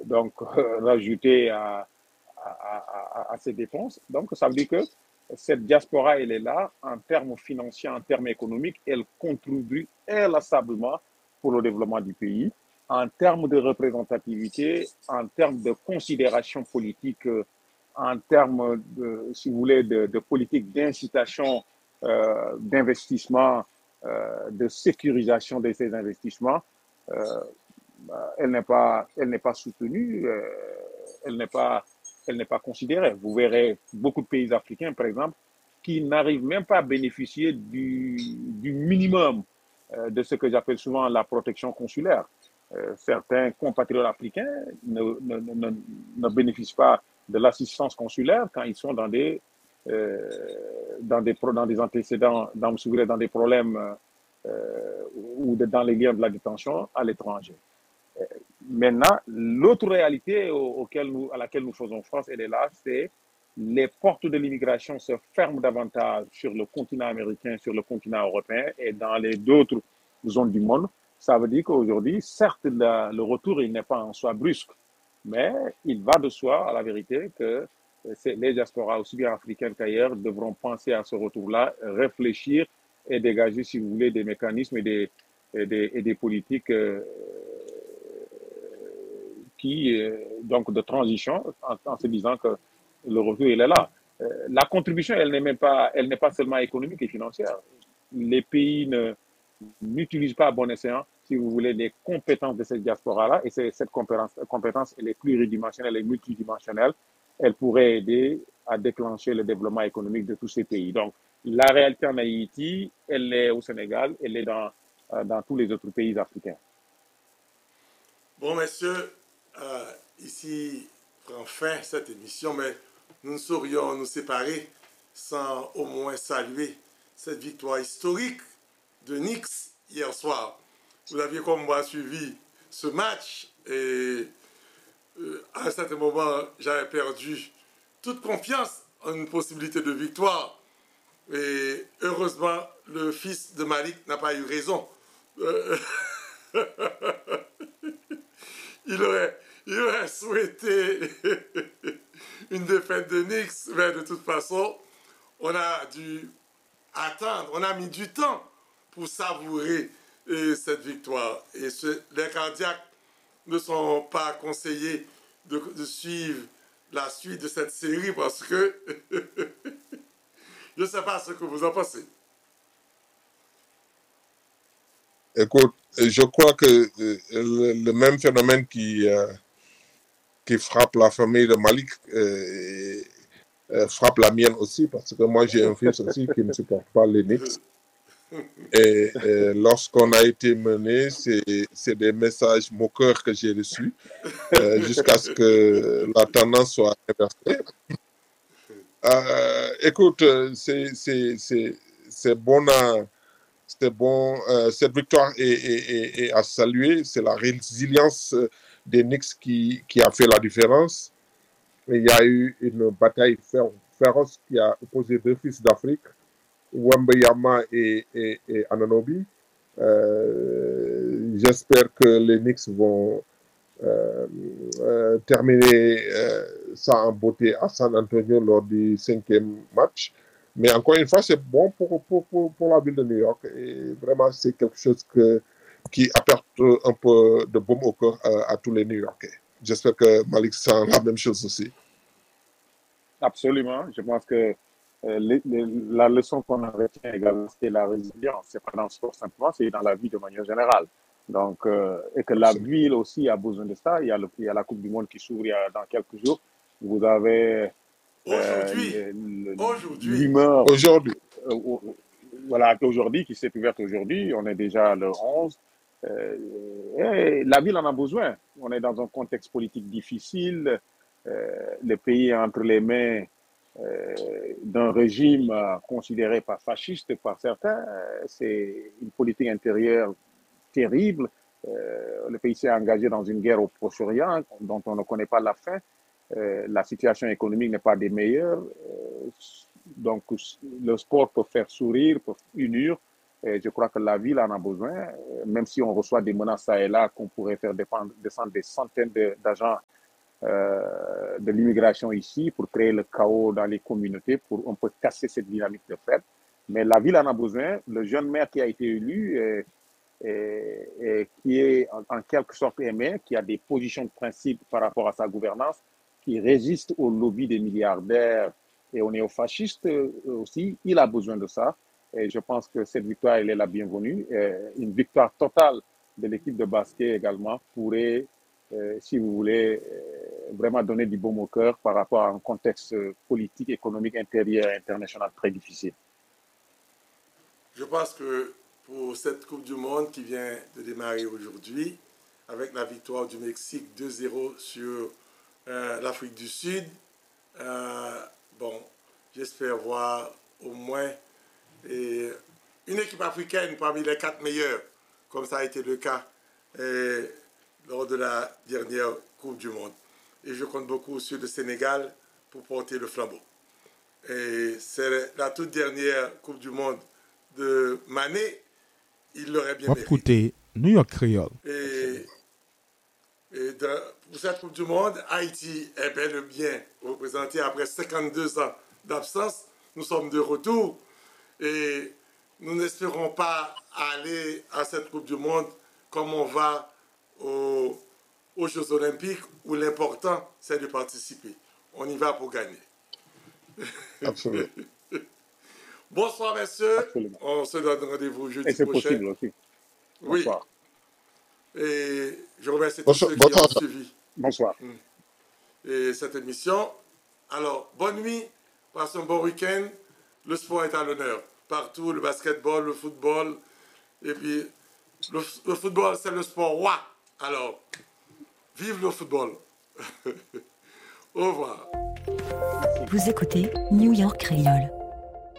rajouter à ces dépenses. Donc, ça veut dire que cette diaspora, elle est là en termes financiers, en termes économiques, elle contribue inlassablement pour le développement du pays. En termes de représentativité, en termes de considération politique, en termes, si vous voulez, de politique d'incitation, d'investissement, de sécurisation de ces investissements, euh, elle n'est pas soutenue, elle n'est pas, elle n'est pas considérée. Vous verrez beaucoup de pays africains, par exemple, qui n'arrivent même pas à bénéficier du minimum de ce que j'appelle souvent la protection consulaire. Certains compatriotes africains ne bénéficient pas de l'assistance consulaire quand ils sont euh, dans des antécédents, dans des problèmes ou dans les liens de la détention à l'étranger. Maintenant, l'autre réalité à laquelle nous faisons face, elle est là, c'est les portes de l'immigration se ferment davantage sur le continent américain, sur le continent européen et dans les d'autres zones du monde. Ça veut dire qu'aujourd'hui, certes, le retour, il n'est pas en soi brusque, mais il va de soi, à la vérité, que les diasporas, aussi bien africaines qu'ailleurs, devront penser à ce retour-là, réfléchir et dégager, si vous voulez, des mécanismes et des politiques donc de transition en se disant que le revenu il est là. La contribution, elle n'est pas seulement économique et financière. Les pays n'utilisent pas à bon escient, si vous voulez, les compétences de cette diaspora-là, et cette compétence, elle est pluridimensionnelle et multidimensionnelle. Elle pourrait aider à déclencher le développement économique de tous ces pays. Donc, la réalité en Haïti, elle est au Sénégal, elle est dans tous les autres pays africains. Bon, messieurs, ici prend fin cette émission, mais nous ne saurions nous séparer sans au moins saluer cette victoire historique de Knicks hier soir. Vous aviez comme moi suivi ce match et à un certain moment, j'avais perdu toute confiance en une possibilité de victoire. Et heureusement, le fils de Malik n'a pas eu raison. Il aurait souhaité une défaite de Knicks, mais de toute façon, on a dû attendre, on a mis du temps pour savourer cette victoire. Et les cardiaques ne sont pas conseillés de suivre la suite de cette série parce que je ne sais pas ce que vous en pensez. Écoute, je crois que le même phénomène qui frappe la famille de Malik frappe la mienne aussi, parce que moi j'ai un fils aussi qui ne supporte pas les Knicks. Et lorsqu'on a été mené, c'est des messages moqueurs que j'ai reçus jusqu'à ce que la tendance soit inversée. Écoute, c'est bon cette victoire est à saluer. C'est la résilience des Knicks qui a fait la différence. Il y a eu une bataille féroce qui a opposé deux fils d'Afrique, Wembanyama et Anunoby. J'espère que les Knicks vont terminer ça en beauté à San Antonio lors du 5e match. Mais encore une fois, c'est bon pour la ville de New York. Et vraiment, c'est quelque chose qui apporte un peu de baume au cœur à tous les New-Yorkais. J'espère que Malik sent la même chose aussi. Absolument. Je pense que la leçon qu'on en retient également, c'est la résilience. Ce n'est pas dans le sport simplement, c'est dans la vie de manière générale. Donc, et que la ville aussi a besoin de ça. Il y a la Coupe du Monde qui s'ouvre dans quelques jours. Vous avez l'humeur aujourd'hui qui s'est ouverte aujourd'hui. On est déjà le 11. Et la ville en a besoin. On est dans un contexte politique difficile. Le pays est entre les mains d'un régime considéré pas fasciste par certains. C'est une politique intérieure terrible. Le pays s'est engagé dans une guerre au Proche-Orient dont on ne connaît pas la fin. La situation économique n'est pas des meilleures. Donc, le sport peut faire sourire, peut unir. Et je crois que la ville en a besoin, même si on reçoit des menaces ça et là, qu'on pourrait faire descendre des centaines d'agents de l'immigration ici pour créer le chaos dans les communautés, pour on peut casser cette dynamique de fait. Mais la ville en a besoin. Le jeune maire qui a été élu, et qui est en quelque sorte aimé, qui a des positions de principe par rapport à sa gouvernance, qui résiste au lobby des milliardaires et aux néofascistes aussi, il a besoin de ça. Et je pense que cette victoire, elle est la bienvenue. Une victoire totale de l'équipe de basket également pourrait, si vous voulez, vraiment donner du baume au cœur par rapport à un contexte politique, économique, intérieur et international très difficile. Je pense que pour cette Coupe du Monde qui vient de démarrer aujourd'hui, avec la victoire du Mexique 2-0 sur l'Afrique du Sud, bon, j'espère voir au moins une équipe africaine parmi les 4 meilleures, comme ça a été le cas lors de la dernière Coupe du Monde. Et je compte beaucoup sur le Sénégal pour porter le flambeau. Et c'est la toute dernière Coupe du Monde de Mané, il l'aurait bien mérité. New York Creole. Et pour cette Coupe du Monde, Haïti est bel et bien représenté après 52 ans d'absence. Nous sommes de retour et nous n'espérons pas aller à cette Coupe du Monde comme on va aux Jeux Olympiques où l'important c'est de participer. On y va pour gagner. Absolument. Bonsoir, messieurs. Absolument. On se donne rendez-vous jeudi Et c'est prochain. possible aussi. Bonsoir. Oui. Et je remercie tous ceux qui ont suivi. Bonsoir. Et cette émission. Alors, bonne nuit, passez un bon week-end. Le sport est à l'honneur. Partout, le basketball, le football. Et puis, le football, c'est le sport roi. Alors, vive le football. Au revoir. Vous écoutez New York Creole.